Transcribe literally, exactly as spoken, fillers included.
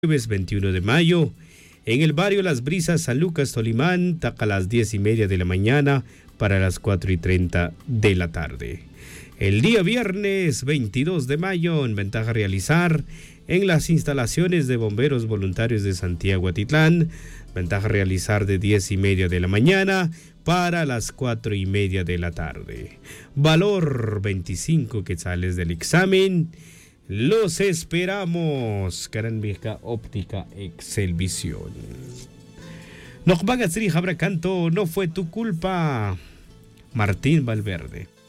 Jueves veintiuno de mayo, en el barrio Las Brisas, San Lucas, Tolimán, taca a las diez y media de la mañana para las cuatro y treinta de la tarde. El día viernes veintidós de mayo, en ventaja realizar en las instalaciones de bomberos voluntarios de Santiago Atitlán, ventaja realizar de diez y media de la mañana para las cuatro y media de la tarde. Valor veinticinco quetzales del examen. Los esperamos. Caranbeca Óptica Excelvisión. Nokbagatri Jabra Canto, no fue tu culpa. Martín Valverde.